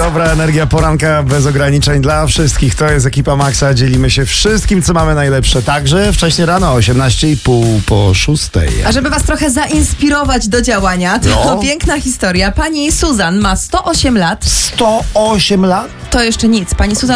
Dobra energia poranka bez ograniczeń dla wszystkich. To jest ekipa Maxa. Dzielimy się wszystkim, co mamy najlepsze. Także wcześniej rano, 18:30 po 6:00. A żeby was trochę zainspirować do działania, to piękna historia. Pani Suzan ma 108 lat. 108 lat? To jeszcze nic. Pani Suzan